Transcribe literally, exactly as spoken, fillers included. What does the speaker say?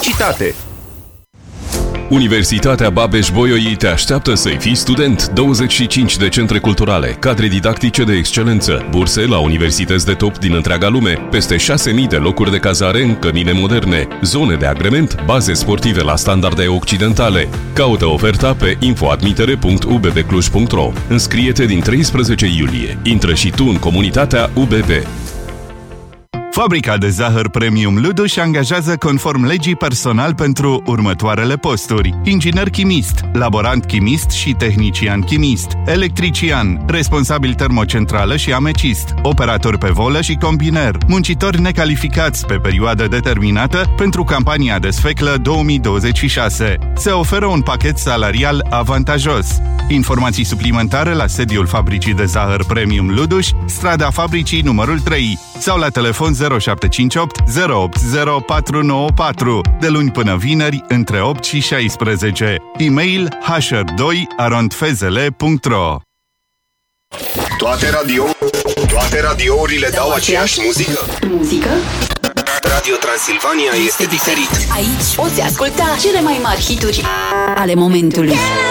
Publicitate. Universitatea Babeș-Bolyai te așteaptă să-i fii student. douăzeci și cinci de centre culturale, cadre didactice de excelență, burse la universități de top din întreaga lume, peste șase mii de locuri de cazare în cămine moderne, zone de agrement, baze sportive la standarde occidentale. Caută oferta pe info admitere punct u b b cluj punct r o. Înscrie-te din treisprezece iulie. Intră și tu în comunitatea U B B. Fabrica de zahăr Premium Luduș angajează conform legii personal pentru următoarele posturi: inginer chimist, laborant chimist și tehnician chimist, electrician, responsabil termocentrală și amecist, operator pe volă și combiner, muncitori necalificați pe perioadă determinată pentru campania de sfeclă două mii douăzeci și șase. Se oferă un pachet salarial avantajos. Informații suplimentare la sediul Fabricii de Zahăr Premium Luduș, strada Fabricii numărul trei, sau la telefon zero șapte cinci opt zero opt zero patru nouă patru, de luni până vineri, între opt și șaisprezece. E-mail h r doi arond fezele punct r o. Toate radio, toate radiourile dau aceeași muzică. Muzică? Radio Transilvania este diferit. Aici poți asculta cele mai mari hituri ale momentului.